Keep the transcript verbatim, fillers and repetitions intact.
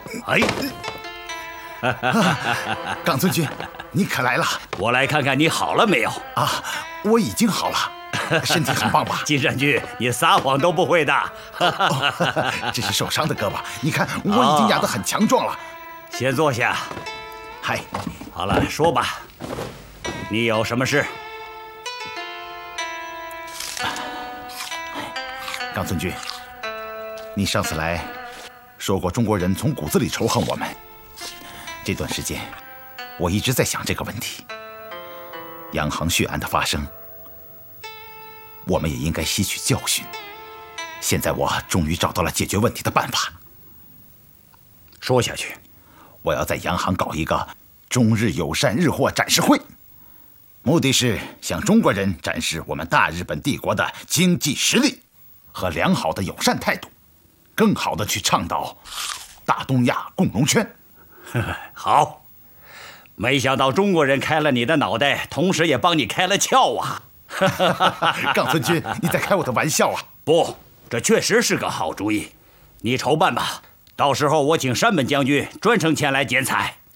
哎， 冈村君，你可来了！ 我来看看你好了没有啊？我已经好了，身体很棒吧？ 金山君，你撒谎都不会的。 哦、这是受伤的胳膊，你看我已经养得很强壮了。哦、 先坐下。 嗨， 好了，说吧，你有什么事？ 冈村君，你上次来说过中国人从骨子里仇恨我们。这段时间，我一直在想这个问题。洋行血案的发生，我们也应该吸取教训。现在我终于找到了解决问题的办法。 说下去。 我要在洋行搞一个中日友善日货展示会，目的是向中国人展示我们大日本帝国的经济实力和良好的友善态度，更好的去倡导大东亚共荣圈。 好，没想到中国人开了你的脑袋，同时也帮你开了窍啊！ 冈村君，你在开我的玩笑啊？ 不，这确实是个好主意。你筹办吧，到时候我请山本将军专程前来剪彩。